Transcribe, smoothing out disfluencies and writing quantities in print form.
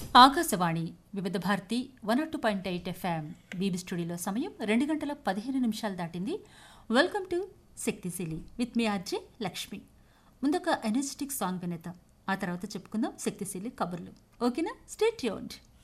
ఆకాశవాణి వివిధ Bharati 102.8 FM BB స్టూడియోలో సమయం 2 గంటల 15 నిమిషాలు దాటింది. వెల్కమ్ టు శక్తిశీలి with me RJ Lakshmi. ముందొక energetic song వినేద్దాం, ఆ తర్వాత చెప్పుకుందాం శక్తిశీలి కబుర్లు. ఓకేనా? Stay tuned.